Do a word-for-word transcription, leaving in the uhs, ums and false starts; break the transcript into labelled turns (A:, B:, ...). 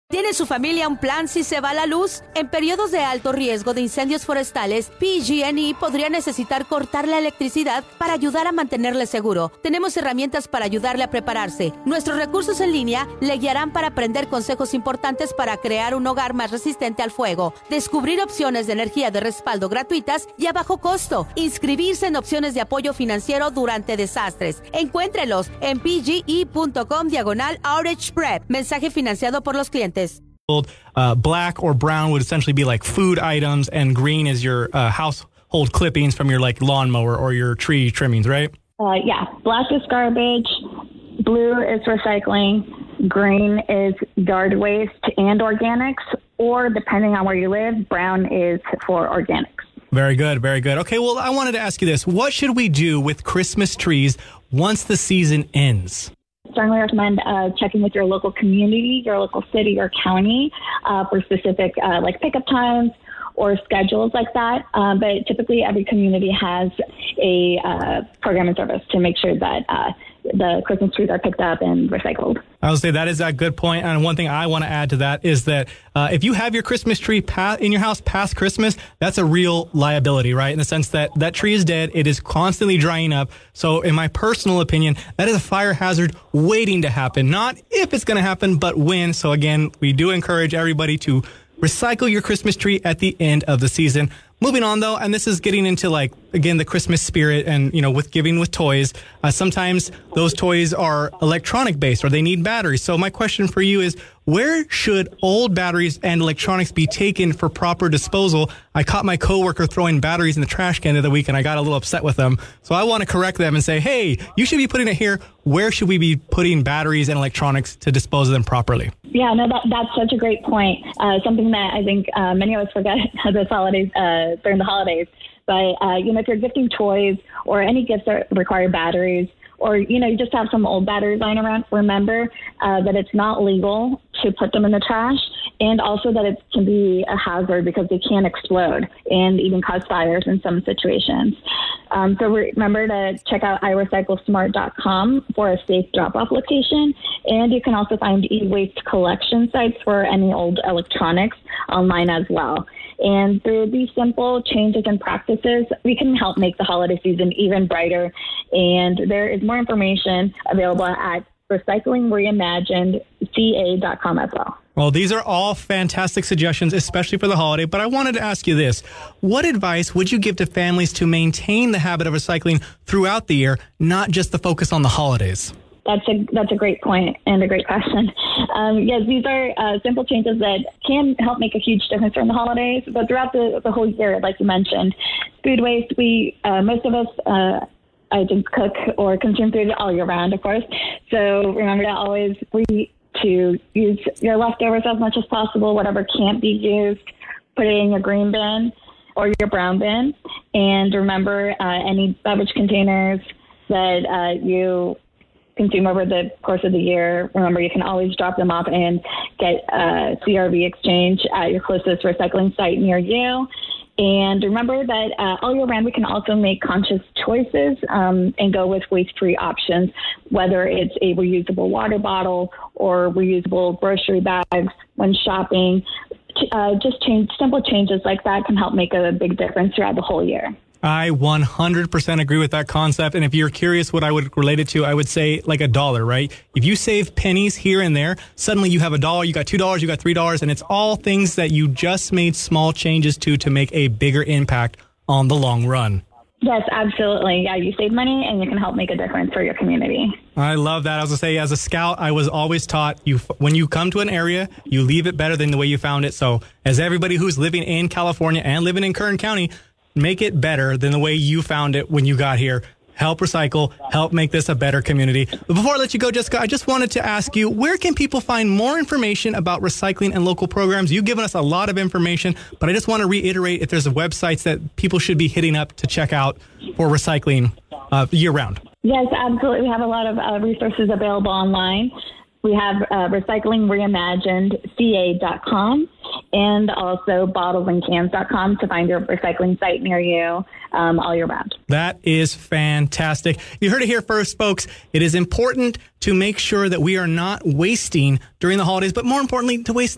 A: ¿Tiene su familia un plan si se va la luz? En periodos de alto riesgo de incendios forestales, P G and E podría necesitar cortar la electricidad para ayudar a mantenerle seguro. Tenemos herramientas para ayudarle a prepararse. Nuestros recursos en línea le guiarán para aprender consejos importantes para crear un hogar más resistente al fuego, descubrir opciones de energía de respaldo gratuitas y a bajo costo, inscribirse en opciones de apoyo financiero durante desastres. Encuéntrelos en pge.com diagonal outage prep. Mensaje financiado por los clientes.
B: Uh, black or brown would essentially be like food items, and green is your uh, household clippings from your like lawnmower or your tree trimmings, right?
C: Uh, yeah, black is garbage, blue is recycling, green is yard waste and organics, or depending on where you live, brown is for organics.
B: Very good, very good. Okay, well, I wanted to ask you this. What should we do with Christmas trees once the season ends?
C: Strongly recommend uh, checking with your local community, your local city or county uh, for specific uh, like pickup times or schedules like that. Uh, but typically every community has a uh, program and service to make sure that uh, the Christmas trees are picked up and recycled.
B: I would say that is a good point. And one thing I want to add to that is that uh, if you have your Christmas tree pa- in your house past Christmas, that's a real liability, right? In the sense that that tree is dead. It is constantly drying up. So in my personal opinion, that is a fire hazard waiting to happen. Not if it's going to happen, but when. So again, we do encourage everybody to recycle your Christmas tree at the end of the season. Moving on, though, and this is getting into, like, again, the Christmas spirit and, you know, with giving with toys. Uh, sometimes those toys are electronic-based or they need batteries. So my question for you is, where should old batteries and electronics be taken for proper disposal? I caught my coworker throwing batteries in the trash can the other week, and I got a little upset with them. So I want to correct them and say, hey, you should be putting it here. Where should we be putting batteries and electronics to dispose of them properly?
C: Yeah, no, that, that's such a great point. Uh, something that I think uh, many of us forget this holidays, uh, during the holidays. But, uh, you know, if you're gifting toys or any gifts that require batteries, or, you know, you just have some old batteries lying around, remember uh, that it's not legal to put them in the trash, and also that it can be a hazard because they can explode and even cause fires in some situations. Um, so remember to check out i recycle smart dot com for a safe drop-off location, and you can also find e-waste collection sites for any old electronics online as well. And through these simple changes and practices, we can help make the holiday season even brighter. And there is more information available at recycling reimagined c a dot com as well.
B: Well, these are all fantastic suggestions, especially for the holiday. But I wanted to ask you this. What advice would you give to families to maintain the habit of recycling throughout the year, not just the focus on the holidays?
C: That's a that's a great point and a great question. Um, yes, these are uh, simple changes that can help make a huge difference during the holidays, but throughout the, the whole year, like you mentioned, food waste, we uh, most of us, uh, I think, cook or consume food all year round, of course. So remember to always re- to use your leftovers as much as possible. Whatever can't be used, put it in your green bin or your brown bin. And remember, uh, any beverage containers that uh, you consume over the course of the year, remember you can always drop them off and get a C R V exchange at your closest recycling site near you. And remember that uh, all year round we can also make conscious choices um, and go with waste-free options, whether it's a reusable water bottle or reusable grocery bags when shopping. Uh, just change simple changes like that can help make a big difference throughout the whole year.
B: I one hundred percent agree with that concept. And if you're curious what I would relate it to, I would say like a dollar, right? If you save pennies here and there, suddenly you have a dollar, you got two dollars, you got three dollars, and it's all things that you just made small changes to to make a bigger impact on the long run.
C: Yes, absolutely. Yeah, you save money and you can help make a difference for your community.
B: I love that. I was going to say, as a scout, I was always taught you when you come to an area, you leave it better than the way you found it. So as everybody who's living in California and living in Kern County, make it better than the way you found it when you got here. Help recycle, help make this a better community. But before I let you go, Jessica, I just wanted to ask you, where can people find more information about recycling and local programs? You've given us a lot of information, but I just want to reiterate if there's websites that people should be hitting up to check out for recycling uh, year-round.
C: Yes, absolutely. We have a lot of uh, resources available online. We have uh, recycling reimagined c a dot com and also bottles and cans dot com to find your recycling site near you um, all year round.
B: That is fantastic. You heard it here first, folks. It is important to make sure that we are not wasting during the holidays, but more importantly, to waste